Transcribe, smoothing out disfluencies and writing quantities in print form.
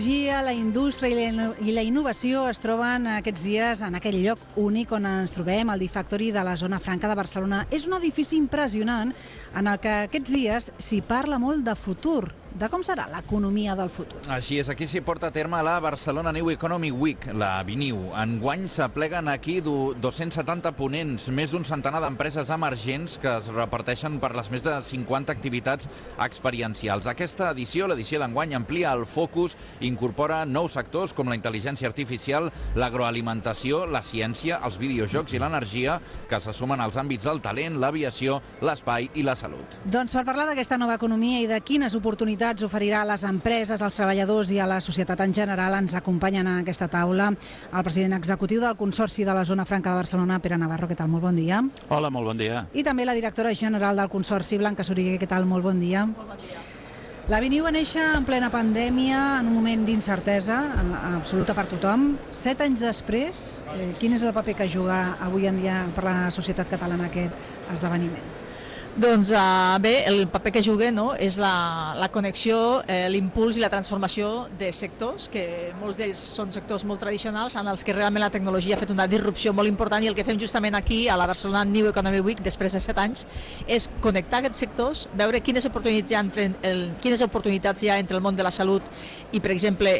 La indústria i la innovació es troben aquests dies en aquest lloc únic on ens trobem, el D-Factory de la Zona Franca de Barcelona. És un edifici impressionant en el que aquests dies s'hi parla molt de futur, de com serà l'economia del futur. Així és, aquí s'hi porta a terme la Barcelona New Economy Week, la BNEW. Enguany s'apleguen aquí 270 ponents, més d'un centenar d'empreses emergents que es reparteixen per les més de 50 activitats experiencials. Aquesta edició, l'edició d'enguany, amplia el focus i incorpora nous sectors com la intel·ligència artificial, l'agroalimentació, la ciència, els videojocs i l'energia, que se sumen als àmbits del talent, l'aviació, l'espai i la salut. Doncs per parlar d'aquesta nova economia i de quines oportunitats oferirà a les empreses, als treballadors i a la societat en general, ens acompanyen a aquesta taula el president executiu del Consorci de la Zona Franca de Barcelona, Pere Navarro. Què tal? Molt bon dia. Hola, molt bon dia. I també la directora general del Consorci, Blanca Soriguer. Què tal? Molt bon dia. Molt bon dia. La BNEW va néixer en plena pandèmia, en un moment d'incertesa absoluta per tothom. 7 anys després, quin és el paper que juga avui en dia per la societat catalana aquest esdeveniment? Doncs bé, el paper que juga és la connexió, l'impuls i la transformació de sectors, que molts d'ells són sectors molt tradicionals, en els que realment la tecnologia ha fet una disrupció molt important, i el que fem justament aquí a la Barcelona New Economy Week, després de 7 anys, és connectar aquests sectors, veure quines oportunitats hi ha entre el món de la salut i, per exemple,